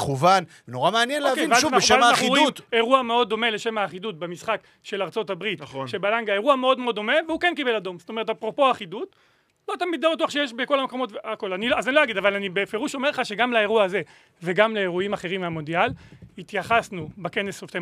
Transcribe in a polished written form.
מכוון, נורא מעניין להבין שוב בשם האחידות. אירוע מאוד דומה לשם האחידות במשחק של ארצות הברית, שבלנגה אירוע מאוד מאוד דומה, והוא כן קיבל אדום. זאת אומרת, אפרופו האחידות, לא תמיד די בטוח שיש בכל המקומות הכל. אז אני לא אגיד, אבל אני בפירוש אומר לך שגם לאירוע הזה וגם לאירועים אחרים מהמונדיאל, התייחסנו בכנס